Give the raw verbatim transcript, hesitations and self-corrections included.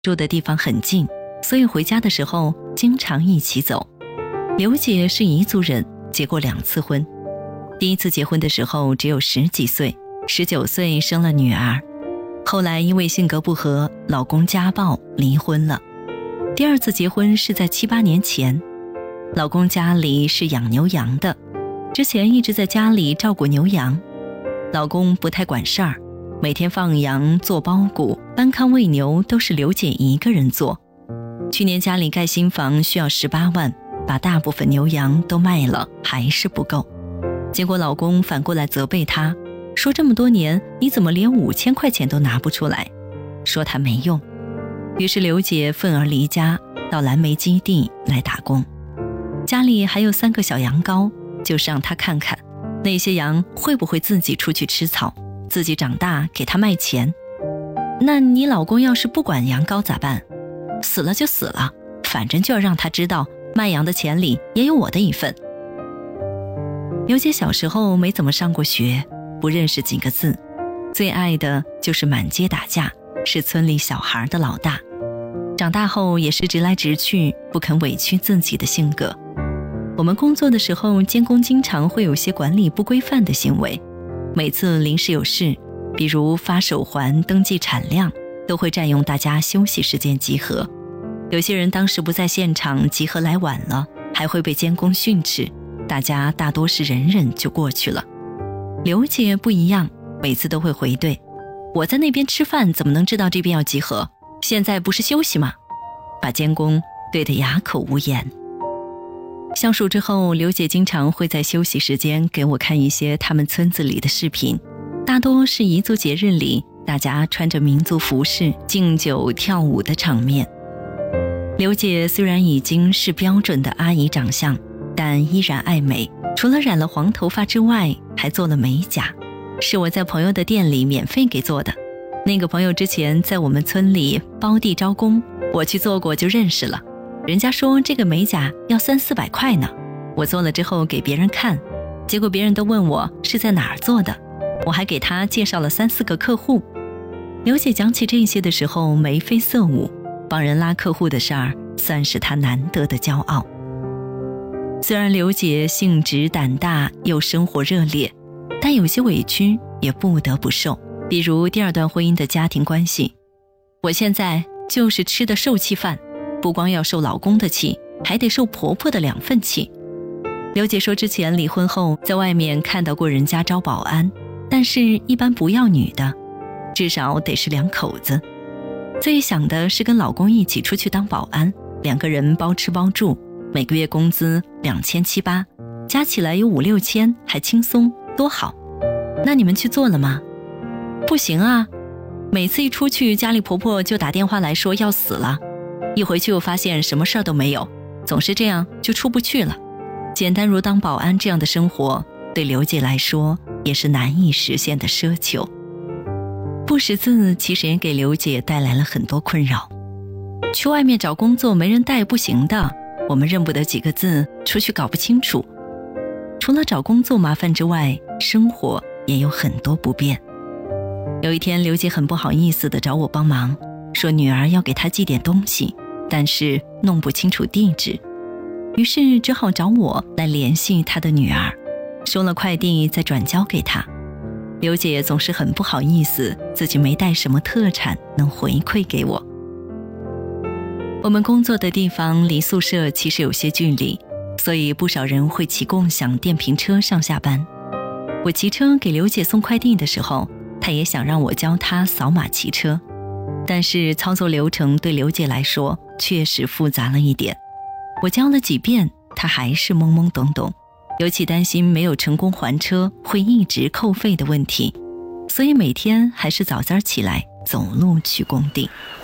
住的地方很近，所以回家的时候经常一起走。刘姐是彝族人，结过两次婚。第一次结婚的时候只有十几岁，十九岁生了女儿，后来因为性格不合，老公家暴离婚了。第二次结婚是在七八年前，老公家里是养牛羊的，之前一直在家里照顾牛羊，老公不太管事儿，每天放羊、做包谷、搬糠喂牛都是刘姐一个人做。去年家里盖新房需要十八万，把大部分牛羊都卖了，还是不够。结果老公反过来责备她，说这么多年你怎么连五千块钱都拿不出来，说她没用。于是刘姐愤而离家，到蓝莓基地来打工。家里还有三个小羊羔，就是让她看看那些羊会不会自己出去吃草，自己长大给她卖钱。那你老公要是不管羊羔咋办？死了就死了，反正就要让他知道卖羊的钱里也有我的一份。刘姐小时候没怎么上过学，不认识几个字，最爱的就是满街打架，是村里小孩的老大。长大后也是直来直去，不肯委屈自己的性格。我们工作的时候，监工经常会有些管理不规范的行为，每次临时有事，比如发手环、登记产量，都会占用大家休息时间集合。有些人当时不在现场，集合来晚了，还会被监工训斥，大家大多是忍忍就过去了。刘姐不一样，每次都会回怼，我在那边吃饭怎么能知道这边要集合？现在不是休息吗？把监工对得哑口无言。相处之后，刘姐经常会在休息时间给我看一些他们村子里的视频，大多是彝族节日里大家穿着民族服饰敬酒跳舞的场面。刘姐虽然已经是标准的阿姨长相，但依然爱美，除了染了黄头发之外，还做了美甲，是我在朋友的店里免费给做的。那个朋友之前在我们村里包地招工，我去做过就认识了，人家说这个美甲要三四百块呢。我做了之后给别人看，结果别人都问我是在哪儿做的，我还给他介绍了三四个客户。刘姐讲起这些的时候眉飞色舞，帮人拉客户的事儿算是她难得的骄傲。虽然刘姐性直胆大又生活热烈，但有些委屈也不得不受，比如第二段婚姻的家庭关系。我现在就是吃的受气饭，不光要受老公的气，还得受婆婆的两份气。刘姐说之前离婚后在外面看到过人家招保安，但是一般不要女的，至少得是两口子。最想的是跟老公一起出去当保安，两个人包吃包住，每个月工资两千七八，加起来有五六千，还轻松，多好。那你们去做了吗？不行啊，每次一出去，家里婆婆就打电话来说要死了，一回去又发现什么事儿都没有，总是这样就出不去了。简单如当保安这样的生活，对刘姐来说也是难以实现的奢求。不识字其实也给刘姐带来了很多困扰。去外面找工作没人带不行的，我们认不得几个字，出去搞不清楚。除了找工作麻烦之外，生活也有很多不便。有一天刘姐很不好意思地找我帮忙，说女儿要给她寄点东西，但是弄不清楚地址，于是只好找我来联系她的女儿，收了快递再转交给她。刘姐总是很不好意思，自己没带什么特产能回馈给我。我们工作的地方离宿舍其实有些距离，所以不少人会骑共享电瓶车上下班。我骑车给刘姐送快递的时候，她也想让我教她扫码骑车，但是操作流程对刘姐来说确实复杂了一点。我教了几遍，她还是懵懵懂懂，尤其担心没有成功还车会一直扣费的问题，所以每天还是早早起来走路去工地。